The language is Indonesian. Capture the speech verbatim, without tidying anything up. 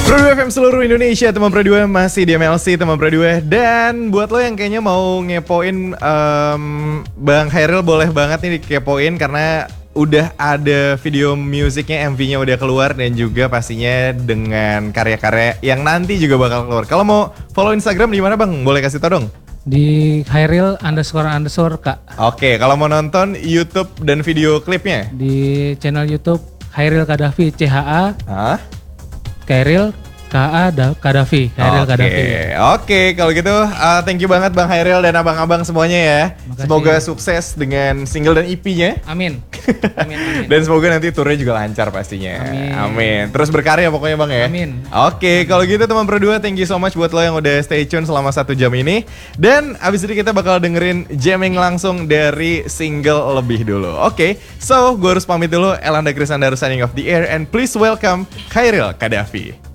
Pro dua F M seluruh Indonesia, teman Pro dua masih di M L C, teman Pro dua. Dan buat lo yang kayaknya mau ngepoin um, Bang Khairil, boleh banget nih dikepoin karena udah ada video musiknya, M V-nya udah keluar dan juga pastinya dengan karya-karya yang nanti juga bakal keluar. Kalau mau follow Instagram di mana Bang? Boleh kasih tau dong. Di Khairil underscore underscore kak. Oke, kalau mau nonton YouTube dan video klipnya di channel YouTube Khairil Kadafi, C H A Hah? Khairil K A Kadafi, Khairil Oke, Kadafi. oke kalau gitu uh, thank you banget Bang Khairil dan abang-abang semuanya ya. Makasih. Semoga sukses dengan single dan E P-nya. Amin. Amin, amin. Dan semoga nanti turnya juga lancar pastinya. Amin. Amin. Terus berkarya pokoknya Bang ya. Amin. Oke, kalau gitu teman Pro dua, thank you so much buat lo yang udah stay tune selama satu jam ini. Dan abis itu kita bakal dengerin jamming langsung dari single lebih dulu. Oke, so gue harus pamit dulu. Elanda Krisandar signing off the air and please welcome Khairil Kadafi.